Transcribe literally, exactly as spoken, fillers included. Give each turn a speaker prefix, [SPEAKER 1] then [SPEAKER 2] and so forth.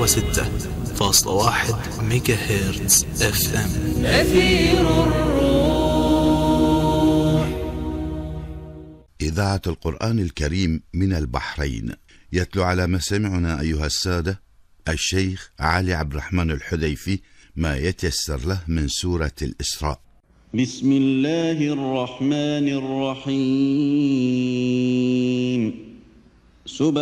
[SPEAKER 1] وستة فاصلة واحد ميجا هرتز اف ام.
[SPEAKER 2] أثير الروح.
[SPEAKER 3] إذاعة القرآن الكريم من البحرين يتلو على مسامعنا أيها السادة الشيخ علي عبد الرحمن الحذيفي ما يتيسر له من سورة الإسراء.
[SPEAKER 4] بسم الله الرحمن الرحيم.